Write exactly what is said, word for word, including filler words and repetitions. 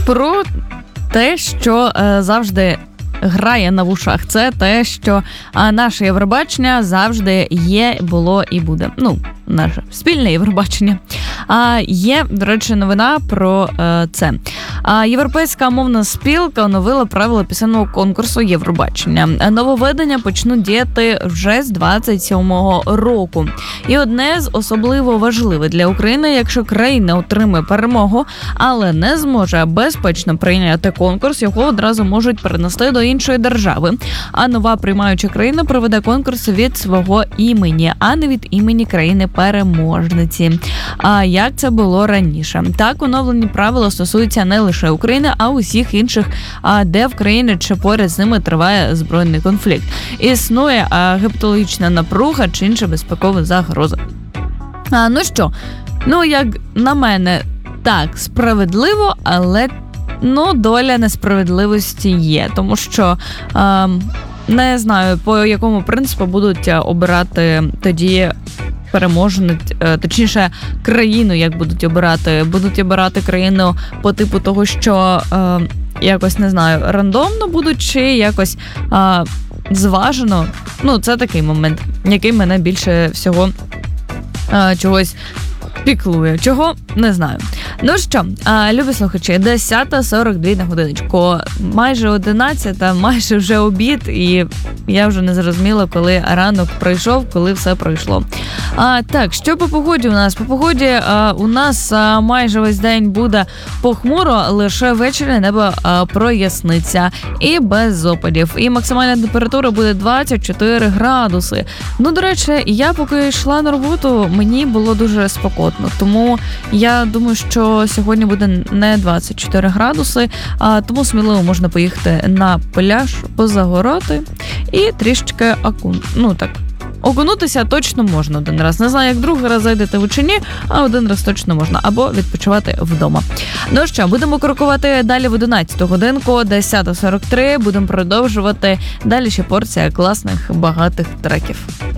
про те, що е, завжди грає на вушах. Це те, що а, наше Євробачення завжди є, було і буде. Ну, наше спільне Євробачення. А, є, до речі, новина про е, це. А, Європейська мовна спілка оновила правила пісенного конкурсу Євробачення. Нововведення почнуть діяти вже з двадцять сьомого року. І одне з особливо важливе для України, якщо країна отримає перемогу, але не зможе безпечно прийняти конкурс, його одразу можуть перенести до іншої держави. А нова приймаюча країна проведе конкурс від свого імені, а не від імені країни-переможниці. А як це було раніше? Так, оновлені правила стосуються не лише України, а усіх інших, де в країні чи поряд з ними триває збройний конфлікт. Існує геополітична напруга чи інша безпекова загроза. А, ну що, ну як на мене, так, справедливо, але ну, доля несправедливості є, тому що е, не знаю, по якому принципу будуть обирати тоді переможець, точніше, країну, як будуть обирати. Будуть обирати країну по типу того, що е, якось, не знаю, рандомно будуть, чи якось е, зважено. Ну, це такий момент, який мене більше всього е, чогось піклує. Чого? Не знаю. Ну що, а, любі слухачі, десята сорок дві на годиночку. Майже одинадцята, майже вже обід, і я вже не зрозуміла, коли ранок пройшов, коли все пройшло. А, так, що по погоді у нас? По погоді а, у нас а, майже весь день буде похмуро, лише ввечері небо а, проясниться і без опадів. І максимальна температура буде двадцять чотири градуси. Ну, до речі, я поки йшла на роботу, мені було дуже спекотно, тому я думаю, що сьогодні буде не двадцять чотири градуси, а тому сміливо можна поїхати на пляж, позагорати і трішечки окун... ну так, окунутися точно можна один раз. Не знаю, як другий раз зайдете ви чи ні, а один раз точно можна. Або відпочивати вдома. Ну що, будемо крокувати далі в одинадцяту годинку, десята сорок три. Будемо продовжувати. Далі ще порція класних, багатих треків.